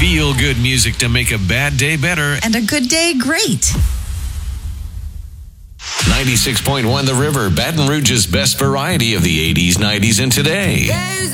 Feel good music to make a bad day better. And a good day great. 96.1 The River, Baton Rouge's best variety of the 80s, 90s, and today.